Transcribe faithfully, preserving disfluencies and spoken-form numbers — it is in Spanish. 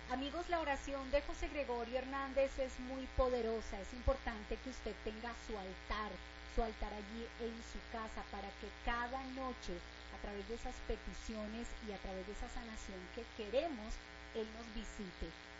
Amigos, la oración de José Gregorio Hernández es muy poderosa. Es importante que usted tenga su altar, su altar allí en su casa, para que cada noche, a través de esas peticiones y a través de esa sanación que queremos, Él nos visite.